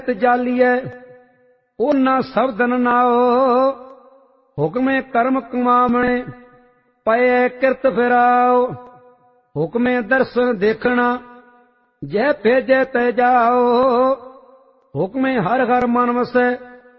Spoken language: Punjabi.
ਜਾਲੀਐ ਉਹਨਾਂ ਸ਼ਬਦਨ ਨਾਉ। ਹੁਕਮੇ ਕਰਮ ਕਮਾਵਣੇ ਪਏ ਕਿਰਤ ਫਿਰਾਓ। ਹੁਕਮੇ ਦਰਸ਼ਨ ਦੇਖਣਾ ਜੈ ਭੇਜੈ ਤੈ ਜਾਓ। ਹੁਕਮੇ ਹਰ ਹਰ ਮਨ ਵਸੈ